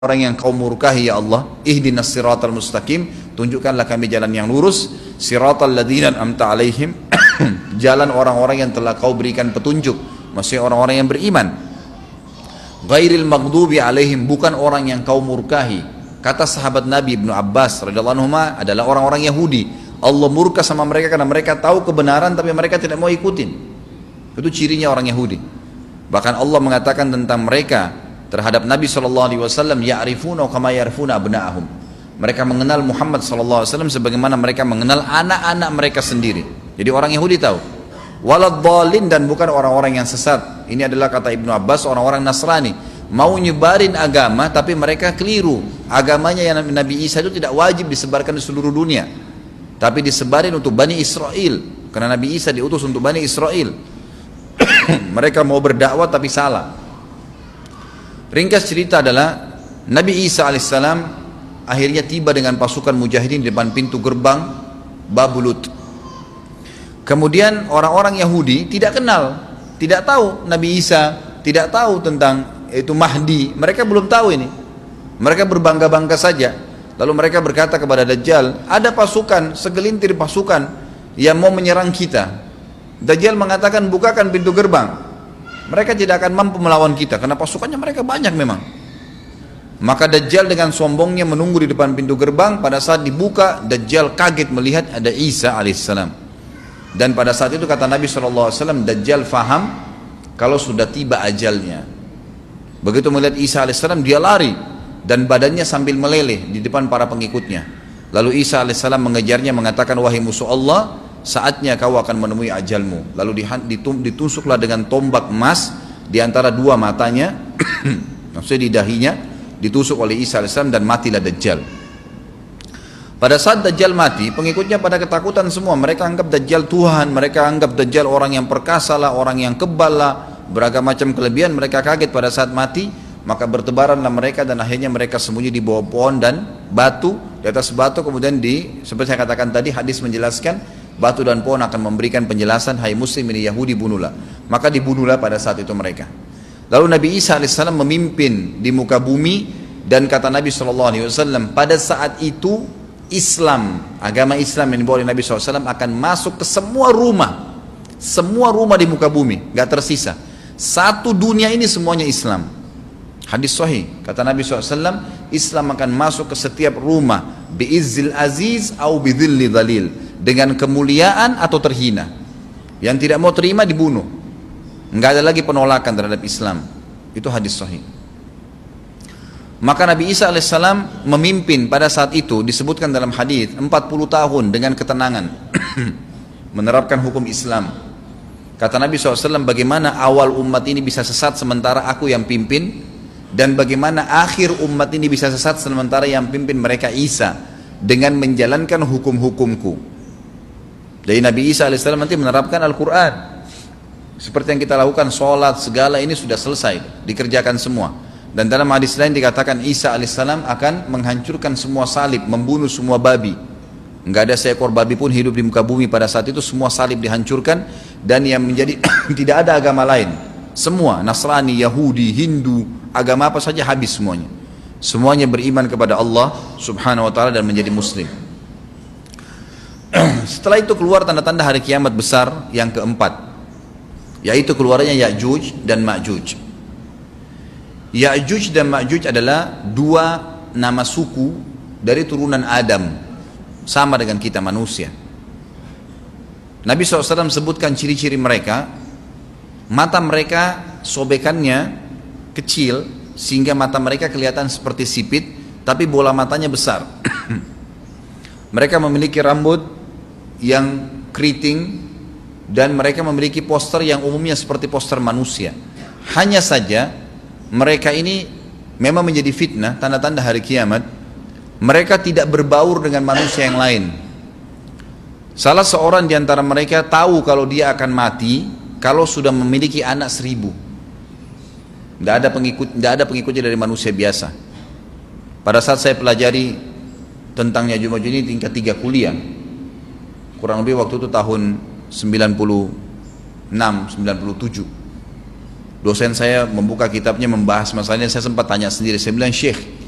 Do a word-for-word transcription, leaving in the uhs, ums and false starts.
orang yang kau murkahi ya Allah, ihdinas siratal mustaqim, tunjukkanlah kami jalan yang lurus, siratal ladzina an'amta alaihim, jalan orang-orang yang telah kau berikan petunjuk, maksudnya orang-orang yang beriman. Ghairil maghdubi alaihim, bukan orang yang kau murkahi. Kata sahabat Nabi Ibnu Abbas radhiyallahu anhu adalah orang-orang Yahudi. Allah murka sama mereka karena mereka tahu kebenaran tapi mereka tidak mau ikutin. Itu cirinya orang Yahudi. Bahkan Allah mengatakan tentang mereka terhadap Nabi shallallahu alaihi wasallam, ya'rifuna kama ya'rifuna abna'ahum. Mereka mengenal Muhammad shallallahu alaihi wasallam sebagaimana mereka mengenal anak-anak mereka sendiri. Jadi orang Yahudi tahu. Waladhdallin, dan bukan orang-orang yang sesat. Ini adalah kata Ibnu Abbas, orang-orang Nasrani mau nyebarin agama tapi mereka keliru. Agamanya yang Nabi Isa itu tidak wajib disebarkan di seluruh dunia, tapi disebarin untuk Bani Israel, karena Nabi Isa diutus untuk Bani Israel. Mereka mau berdakwah tapi salah. Ringkas cerita adalah Nabi Isa alaihissalam akhirnya tiba dengan pasukan mujahidin di depan pintu gerbang Babulut. Kemudian orang-orang Yahudi tidak kenal, tidak tahu Nabi Isa, tidak tahu tentang itu Mahdi. Mereka belum tahu ini. Mereka berbangga-bangga saja. Lalu mereka berkata kepada Dajjal, ada pasukan, segelintir pasukan yang mau menyerang kita. Dajjal mengatakan, bukakan pintu gerbang. Mereka tidak akan mampu melawan kita karena pasukannya mereka banyak memang. Maka Dajjal dengan sombongnya menunggu di depan pintu gerbang. Pada saat dibuka, Dajjal kaget melihat ada Isa alaihissalam. Dan pada saat itu kata Nabi shallallahu alaihi wasallam, Dajjal faham kalau sudah tiba ajalnya. Begitu melihat Isa alaihissalam, dia lari dan badannya sambil meleleh di depan para pengikutnya. Lalu Isa alaihissalam mengejarnya mengatakan, wahai musuh Allah, saatnya kau akan menemui ajalmu. Lalu ditusuklah dengan tombak emas di antara dua matanya, maksudnya di dahinya, ditusuk oleh Isa alaihissalam dan matilah Dajjal. Pada saat Dajjal mati, pengikutnya pada ketakutan semua. Mereka anggap Dajjal Tuhan, mereka anggap Dajjal orang yang perkasa lah, orang yang kebal lah, beragam macam kelebihan. Mereka kaget pada saat mati, maka bertebaranlah mereka dan akhirnya mereka sembunyi di bawah pohon dan batu. Di atas batu kemudian di, seperti saya katakan tadi, hadis menjelaskan, batu dan pohon akan memberikan penjelasan, hai muslim ini Yahudi bunuhlah. Maka dibunuhlah pada saat itu mereka. Lalu Nabi Isa alaihissalam memimpin di muka bumi, dan kata Nabi shallallahu alaihi wasallam, pada saat itu Islam, agama Islam yang dibawa oleh Nabi shallallahu alaihi wasallam akan masuk ke semua rumah, semua rumah di muka bumi, gak tersisa. Satu dunia ini semuanya Islam. Hadis sahih, kata Nabi shallallahu alaihi wasallam, Islam akan masuk ke setiap rumah, bi'izzil aziz au bidhilli dhalil, dengan kemuliaan atau terhina. Yang tidak mau terima dibunuh. Enggak ada lagi penolakan terhadap Islam. Itu hadis sahih. Maka Nabi Isa alaihissalam memimpin pada saat itu, disebutkan dalam hadis empat puluh tahun dengan ketenangan menerapkan hukum Islam. Kata Nabi shallallahu alaihi wasallam, bagaimana awal umat ini bisa sesat sementara aku yang pimpin, dan bagaimana akhir umat ini bisa sesat sementara yang pimpin mereka Isa dengan menjalankan hukum-hukumku. Jadi Nabi Isa alaihissalam nanti menerapkan Al-Quran seperti yang kita lakukan, sholat segala ini sudah selesai, dikerjakan semua. Dan dalam hadis lain dikatakan Isa alaihissalam akan menghancurkan semua salib, membunuh semua babi. Enggak ada seekor babi pun hidup di muka bumi pada saat itu, semua salib dihancurkan. Dan yang menjadi tidak ada agama lain, semua Nasrani, Yahudi, Hindu, agama apa saja habis semuanya. Semuanya beriman kepada Allah subhanahu wa ta'ala dan menjadi muslim. Setelah itu keluar tanda-tanda hari kiamat besar yang keempat, yaitu keluarnya Ya'juj dan Ma'juj. Ya'juj dan Ma'juj adalah dua nama suku dari turunan Adam, sama dengan kita manusia. Nabi shallallahu alaihi wasallam sebutkan ciri-ciri mereka. Mata mereka sobekannya kecil sehingga mata mereka kelihatan seperti sipit, tapi bola matanya besar. Mereka memiliki rambut yang keriting, dan mereka memiliki poster yang umumnya seperti poster manusia. Hanya saja mereka ini memang menjadi fitnah, tanda-tanda hari kiamat. Mereka tidak berbaur dengan manusia yang lain. Salah seorang di antara mereka tahu kalau dia akan mati kalau sudah memiliki anak seribu. Tidak ada pengikut, tidak ada pengikutnya dari manusia biasa. Pada saat saya pelajari tentang Ya'juj Ma'juj ini tingkat tiga kuliah, kurang lebih waktu itu tahun sembilan puluh enam sembilan puluh tujuh, dosen saya membuka kitabnya membahas masalahnya. Saya sempat tanya sendiri, saya bilang, Syekh,